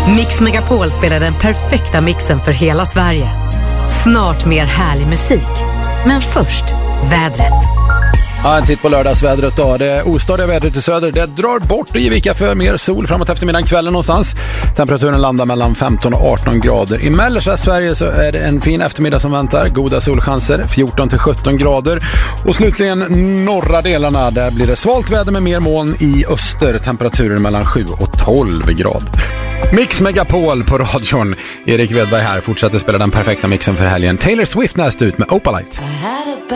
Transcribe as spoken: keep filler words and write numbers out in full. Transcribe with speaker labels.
Speaker 1: Mix Megapol spelar den perfekta mixen för hela Sverige. Snart mer härlig musik. Men först, vädret.
Speaker 2: Ja, en titt på lördagsvädret då. Det ostadiga vädret i söder, det drar bort och ger vika för mer sol framåt eftermiddagen, kvällen någonstans. Temperaturen landar mellan femton och arton grader. I mellersta Sverige så är det en fin eftermiddag som väntar. Goda solchanser, fjorton till sjutton grader. Och slutligen norra delarna, där blir det svalt väder med mer moln. I öster temperaturen mellan sju och tolv grader. Mix Megapol på radion. Erik Wedberg här fortsätter spela den perfekta mixen för helgen. Taylor Swift näst ut med Opalite.